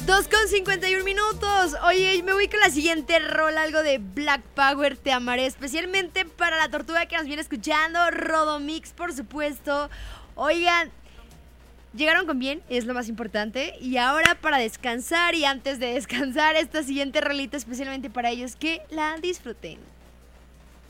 2:51. Oye, me voy con la siguiente rola, algo de Black Power, Te Amaré, especialmente para la tortuga que nos viene escuchando, Rodomix, por supuesto. Oigan, llegaron con bien, es lo más importante. Y ahora para descansar y antes de descansar, esta siguiente rolita especialmente para ellos, que la disfruten.